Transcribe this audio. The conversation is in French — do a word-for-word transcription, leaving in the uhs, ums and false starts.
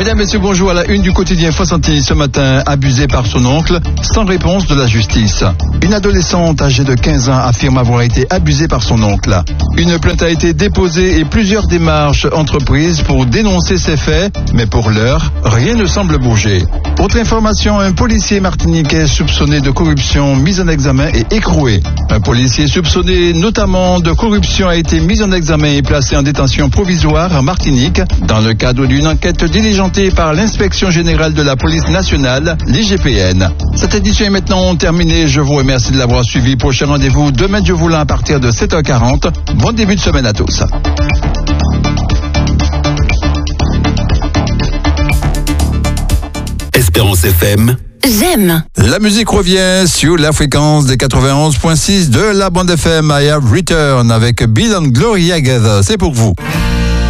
Mesdames, Messieurs, bonjour. À la une du quotidien Fossanti ce matin, abusé par son oncle, sans réponse de la justice. Une adolescente âgée de quinze ans affirme avoir été abusée par son oncle. Une plainte a été déposée et plusieurs démarches entreprises pour dénoncer ces faits, mais pour l'heure, rien ne semble bouger. Autre information, un policier martiniquais soupçonné de corruption mis en examen et écroué. Un policier soupçonné notamment de corruption a été mis en examen et placé en détention provisoire à Martinique dans le cadre d'une enquête diligentée par l'inspection générale de la police nationale, l'I G P N. Cette édition est maintenant terminée. Je vous remercie de l'avoir suivi. Prochain rendez-vous demain Dieu voulant à partir de sept heures quarante. Bon début de semaine à tous. Espérance F M. J'aime. La musique revient sur la fréquence des quatre-vingt-onze virgule six de la bande F M. I Have Returned avec Bill and Gloria Gather. C'est pour vous.